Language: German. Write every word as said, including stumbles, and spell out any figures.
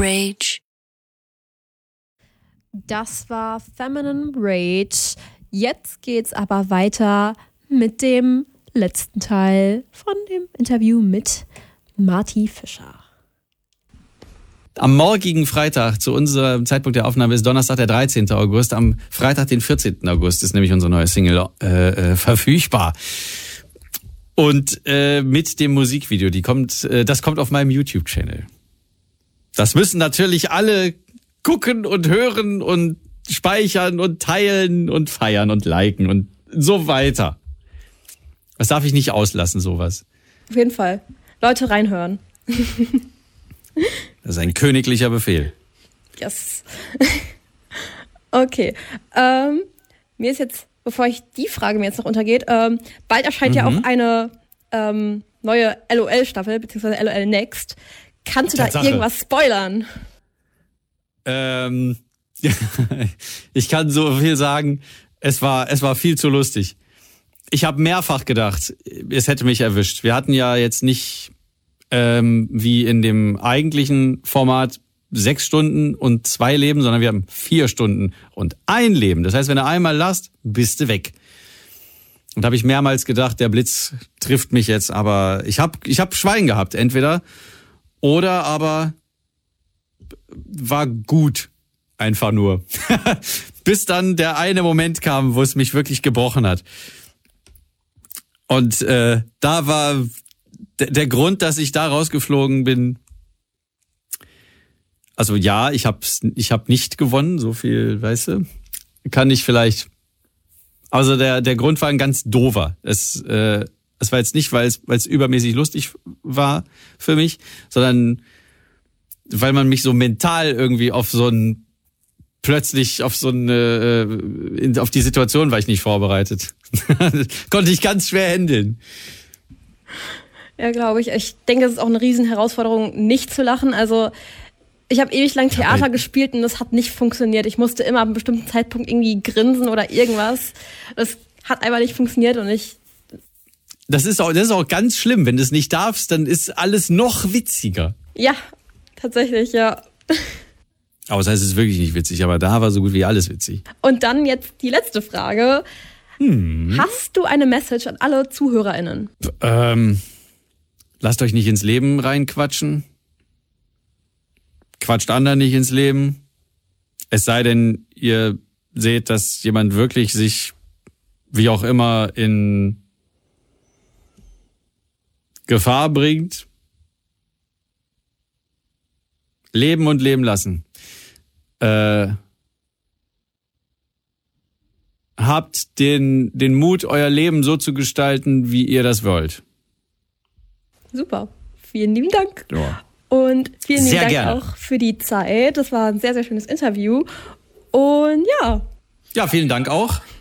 Rage. Das war Feminine Rage. Jetzt geht's aber weiter mit dem letzten Teil von dem Interview mit Marty Fischer. Am morgigen Freitag, zu unserem Zeitpunkt der Aufnahme, ist Donnerstag, der dreizehnten August. Am Freitag, den vierzehnten August, ist nämlich unsere neue Single äh, äh, verfügbar. Und äh, mit dem Musikvideo, die kommt, äh, das kommt auf meinem YouTube-Channel. Das müssen natürlich alle gucken und hören und speichern und teilen und feiern und liken und so weiter. Das darf ich nicht auslassen, sowas. Auf jeden Fall. Leute reinhören. Das ist ein königlicher Befehl. Yes. Okay. Ähm, mir ist jetzt, bevor ich die Frage mir jetzt noch untergeht, ähm, bald erscheint mhm. ja auch eine ähm, neue L O L-Staffel, beziehungsweise L O L Next. Kannst du da Tatsache. irgendwas spoilern? Ähm, ich kann so viel sagen, es war, es war viel zu lustig. Ich habe mehrfach gedacht, es hätte mich erwischt. Wir hatten ja jetzt nicht ähm, wie in dem eigentlichen Format sechs Stunden und zwei Leben, sondern wir haben vier Stunden und ein Leben. Das heißt, wenn du einmal lachst, bist du weg. Und da habe ich mehrmals gedacht, der Blitz trifft mich jetzt, aber ich habe ich hab Schwein gehabt, entweder oder aber war gut, einfach nur. Bis dann der eine Moment kam, wo es mich wirklich gebrochen hat. Und äh, da war d- der Grund, dass ich da rausgeflogen bin. Also ja, ich hab's, ich hab nicht gewonnen, so viel, weißt du, kann ich vielleicht. Also der der Grund war ein ganz doofer. Es äh, es war jetzt nicht, weil es weil es übermäßig lustig war für mich, sondern weil man mich so mental irgendwie auf so ein plötzlich auf so eine äh, auf die Situation war ich nicht vorbereitet. Konnte ich ganz schwer handeln. Ja, glaube ich. Ich denke, es ist auch eine riesen Herausforderung, nicht zu lachen. Also ich habe ewig lang Theater ja, gespielt und das hat nicht funktioniert. Ich musste immer ab einem bestimmten Zeitpunkt irgendwie grinsen oder irgendwas. Das hat einfach nicht funktioniert und ich... Das ist auch, das ist auch ganz schlimm. Wenn du es nicht darfst, dann ist alles noch witziger. Ja, tatsächlich, ja. Aber das heißt, es ist wirklich nicht witzig, aber da war so gut wie alles witzig. Und dann jetzt die letzte Frage. Hm. Hast du eine Message an alle ZuhörerInnen? Ähm, lasst euch nicht ins Leben reinquatschen. Quatscht anderen nicht ins Leben. Es sei denn, ihr seht, dass jemand wirklich sich, wie auch immer, in Gefahr bringt. Leben und leben lassen. Äh, habt den, den Mut, euer Leben so zu gestalten, wie ihr das wollt. Super. Vielen lieben Dank. Ja. Und vielen lieben Dank gerne. auch für die Zeit. Das war ein sehr, sehr schönes Interview. Und ja. Ja, vielen Dank auch.